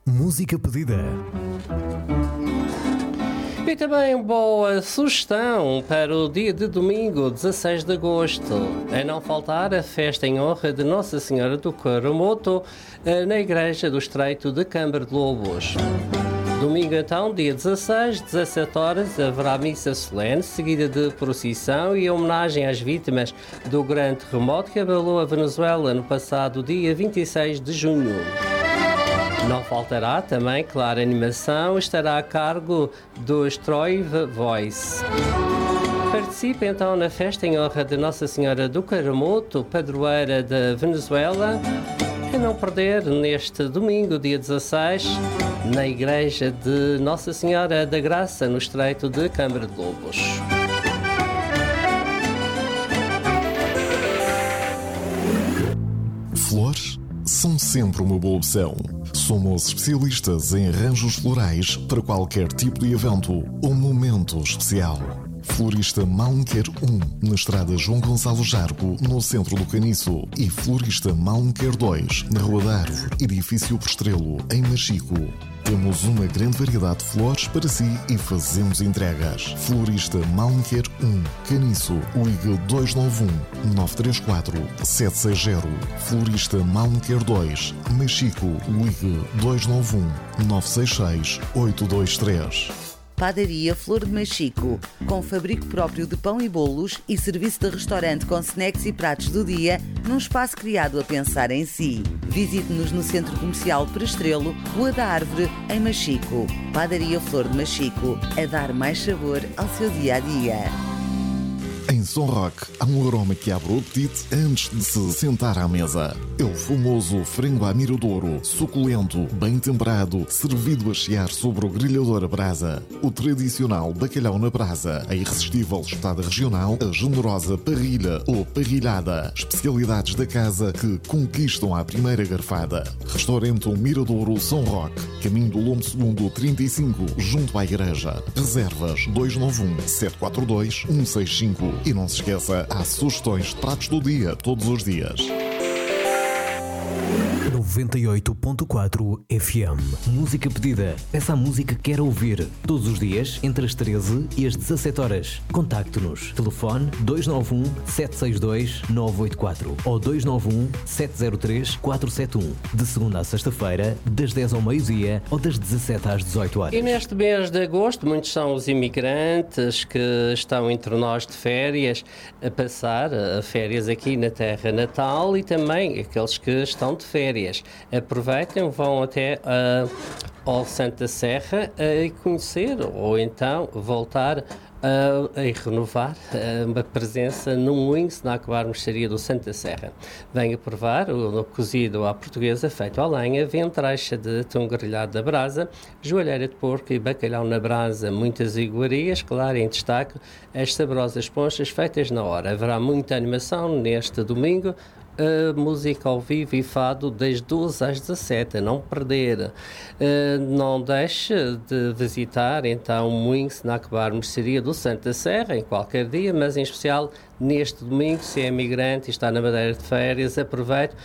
Música pedida. E também boa sugestão para o dia de domingo, 16 de agosto. A não faltar a festa em honra de Nossa Senhora do Caramoto na Igreja do Estreito de Câmara de Lobos. Domingo então, dia 16, 17 horas, haverá missa solene, seguida de procissão e homenagem às vítimas do grande terremoto que abalou a Venezuela no passado dia 26 de junho. Não faltará também, claro, a animação estará a cargo dos Troy Voice. Participe então na festa em honra de Nossa Senhora do Caramoto, padroeira da Venezuela, a não perder neste domingo, dia 16, na Igreja de Nossa Senhora da Graça, no Estreito de Câmara de Lobos. Flores são sempre uma boa opção. Somos especialistas em arranjos florais para qualquer tipo de evento ou momento especial. Florista Malmquer 1, na estrada João Gonçalo Jargo, no centro do Caniço. E Florista Malmquer 2, na Rua da Árvore, edifício Postrelo, em Machico. Temos uma grande variedade de flores para si e fazemos entregas. Florista Malmquer 1, Caniço, ligue 291-934-760. Florista Malmquer 2, Machico, ligue 291-966-823. Padaria Flor de Machico, com fabrico próprio de pão e bolos e serviço de restaurante com snacks e pratos do dia, num espaço criado a pensar em si. Visite-nos no Centro Comercial Prestrelo, Rua da Árvore, em Machico. Padaria Flor de Machico, a dar mais sabor ao seu dia-a-dia. Em São Roque, há um aroma que abre o apetite antes de se sentar à mesa. É o famoso frango à miradouro, suculento, bem temperado, servido a chiar sobre o grelhador à brasa. O tradicional bacalhau na brasa, a irresistível espetada regional, a generosa parrilha ou parrilhada. Especialidades da casa que conquistam à primeira garfada. Restaurante Miradouro São Roque, caminho do Lombo Segundo 35, junto à igreja. Reservas 291-742-165. E não se esqueça, há sugestões de pratos do dia, todos os dias. 98.4 FM. Música pedida. Essa música que quer ouvir. Todos os dias, entre as 13 e as 17 horas. Contacte-nos. Telefone 291-762-984 ou 291-703-471. De segunda a sexta-feira, das 10 ao meio-dia ou das 17 às 18 horas. E neste mês de agosto, muitos são os imigrantes que estão entre nós de férias, a passar férias aqui na terra natal e também aqueles que estão de férias. Aproveitem, vão até ao Santa Serra e conhecer ou então voltar a renovar uma presença no moinho Snack Bar Mercearia do Santa Serra. Venha provar o cozido à portuguesa feito à lenha, ventreixa de atum grelhado da brasa, joelheira de porco e bacalhau na brasa, muitas iguarias, claro, em destaque as saborosas ponchas feitas na hora. Haverá muita animação neste domingo, música ao vivo e fado das 12 às 17, a não perder. Não deixe de visitar então o Moinho Snack Bar Mercearia do Santa Serra em qualquer dia, mas em especial neste domingo. Se é imigrante e está na Madeira de férias, aproveite